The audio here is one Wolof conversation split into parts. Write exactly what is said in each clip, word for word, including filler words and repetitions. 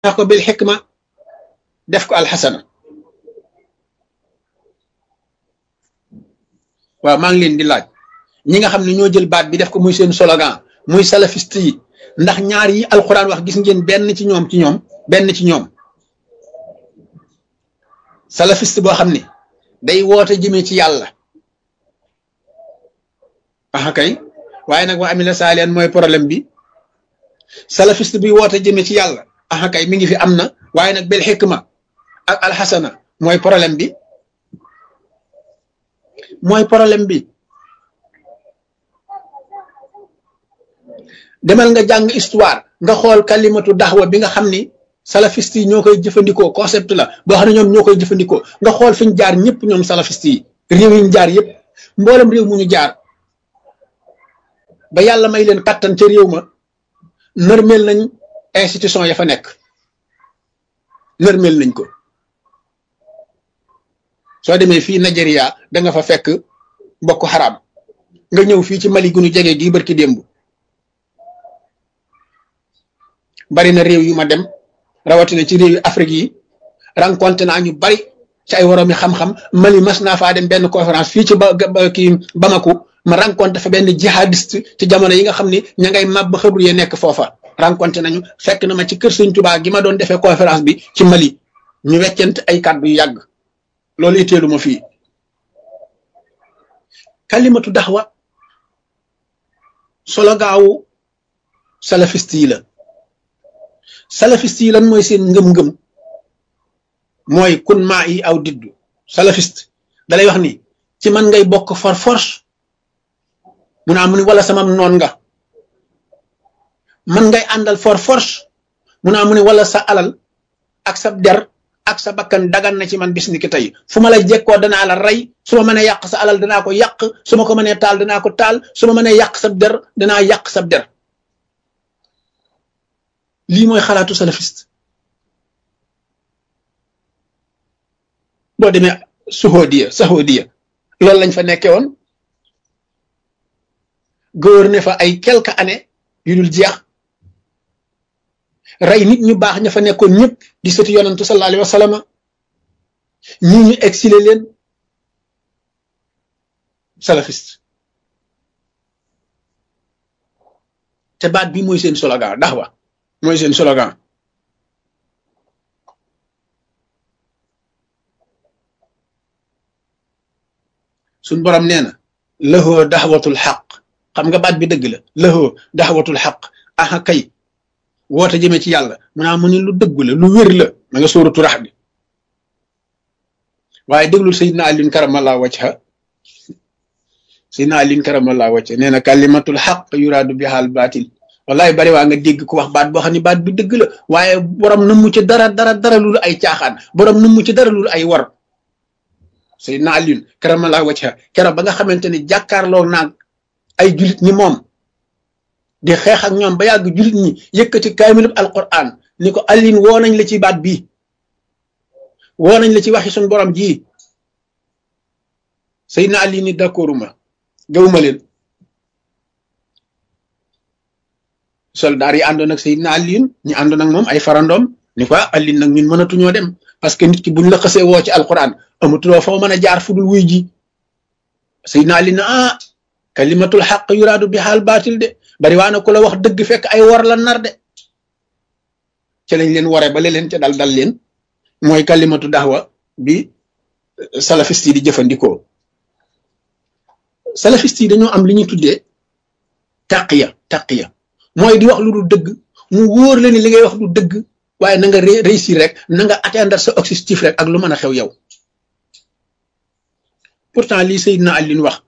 naa ko bil xikma def ko alxasana waaw maa ngi leen di laaj ñi nga xam ne ñoo jël baat bi def ko muy seen slogan muy salafiste yi ndax ñaar yi alquran wax gis ngeen benn ci ñoom ci ñoom benn ci ñoom salafiste boo xam ne day woote jëmee ci yàlla ah kay waaye nag wa amila saalihan mooy problème bi salafiste bi woote jëmee ci yàlla ah kay mi ngi fi am na waaye nag bil xikma ak alxasana mooy problème bi mooy problème bi demal nga jàng histoire nga xool kalimatu daxwa bi nga xam ni salafiste yi ñoo koy jëfandikoo concept la boo xam ne ñoom ñoo koy jëfandikoo nga xool fi ñu jaar ñëpp ñoom salafiste yi réew yi ñu jaar yëpp mboolem réew mu ñu jaar ba yàlla may leen kattan ca réew ma nërmeel nañ institution ya fa nekk nërmeel nañ ko soo demee fii Nigeria da nga fa fekk Boko Haram nga ñëw fii ci Mali gunu jege gii barki démb bari na réew yu ma dem rawatina ci réew yu Afrique yi rencontré naa ñu bari ci ay woroomi xam-xam Mali mas naa faa dem benn conférence fii ci ba kii Bamako ma rencontré fa benn jihadiste ci jamono yi nga xam ni ña ngay màbb xëbru ye nekk foofa rencontré nañu fekk na ma ci kër Sëñ Tuubaa gi ma doon defee conférence bi ci Mali ñu weccent ay kàddu yu yàgg loolu itteelu ma fii kalimatu daxwa solo gaawu salafiste yi la salafiste yi lan mooy seen ngëm-ngëm mooy kun maa yi aw diddu salafiste dalay wax ni ci man ngay bokk for force mu naa mu ni wala sama noon nga man ngay àndal for force mu naa mu ni wala sa alal ak sa der ak sa bakkan dagan na ci man bis ni ki tey fu ma la jekkoo danaa la rey su ma mënee yàq sa alal danaa ko yàq su ma ko mënee taal danaa ko taal su ma mënee yàq sa der danaa yàq sa der lii mooy xalaatu salafiste boo demee suhodiya sahodiya loolu lañ fa nekkee woon gouverner fa ay quelques années yu dul jeex rey nit ñu baax ña fa nekkoon ñëpp di sëti yonantu sallallahu alayhi wa sallam ñii ñu exilé leen salafiste te baat bi mooy seen slogan daxwa mooy seen slogan suñ borom nee na lahoo daxwatul xaq xam nga baat bi dëgg la lahoo daxwatul xaq aha kay woote jëmee ci yàlla mu naa mu ne lu dëgg la lu wér la ma nga sóoratu rax bi waaye déglul Seydina Aliyun karamallahu wajha Seydina Aliyun karamallahu wajha nee na kalimatul xaq yuraadu bihaal baatil wallahi bari waa nga dégg ku wax baat boo xam ne baat bi dëgg la waaye borom na mu ci dara dara dara lulu ay caaxaan borom na mu ci dara lulu ay war Seydina Aliyun karamallahu wajha keroog ba nga xamante ne jàkkaarloo naag ay julit ni moom di xeex ak ñoom ba yàgg julit ñi yëkkati kaamilub alquran ni ko Aliyun woo nañ la ci baat bii woo nañ la ci waxi suñ borom ji Seydina Aliyun ni d'accorduma gëwuma leen soldaar yi àndoon ak Seydina Aliyun ñu àndoon ak moom ay farandoom ni ko Aliyun nag ñun mënatuñoo dem parce que nit ki buñ la xasee woo ci alquran amatuloo foo mën a jaar fu dul wuy ji Seydina Aliyun na ah kalimatul xaq yuraadu bi xaal baatil de bari waa na ku la wax dëgg fekk ay war la nar de ca lañ leen waree ba leen ca dal dal leen mooy kalimatu daxwa bi salafiste yi di jëfandikoo salafiste yi dañoo am li ñuy tuddee taqiya taqiya mooy di wax lu du dëgg mu wóor la ni li ngay wax du dëgg waaye na nga réussir rek na nga atteindre sa objectif rek ak lu mën a xew yow pourtant lii Seydina Aliyun wax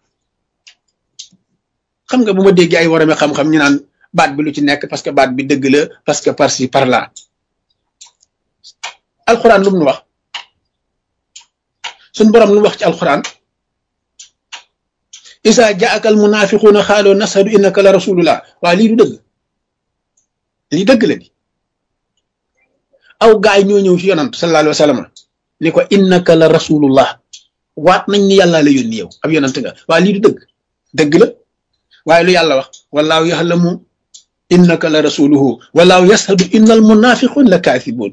xam nga bu ma déggee ay warame xam-xam ñu naan baat bi lu ci nekk parce que baat bi dëgg la parce que par ci par là alxuraan lu mu nu wax suñ borom lu mu wax ci alxuraan isa jaaka al munafiquuna xaaloo nashadu innaka la rasulullah waaw lii du dëgg lii dëgg la di aw gaay ñoo ñëw ci yonant sallallahu alayhi wa sallam ni ko innaka la rasulullah waat nañ ni yàlla la yónni yow ab yonant nga waaw lii du dëgg dëgg la waaye lu yàlla wax wallaahu yaxlamu innaka la rasuluhu wallahu yashhadu innal munafiqun la kathibun